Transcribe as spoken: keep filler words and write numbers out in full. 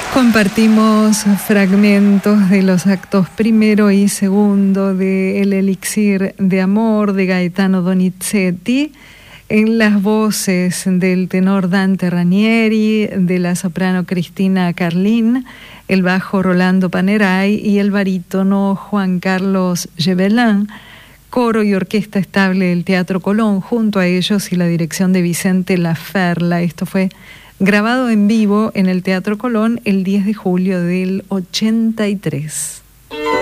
Compartimos fragmentos de los actos primero y segundo de El Elixir de Amor de Gaetano Donizetti, en las voces del tenor Dante Ranieri, de la soprano Cristina Carlin, el bajo Rolando Panerai y el barítono Juan Carlos Gebelin, coro y orquesta estable del Teatro Colón, junto a ellos y la dirección de Vicente Laferla. Esto fue grabado en vivo en el Teatro Colón el diez de julio del ochenta y tres.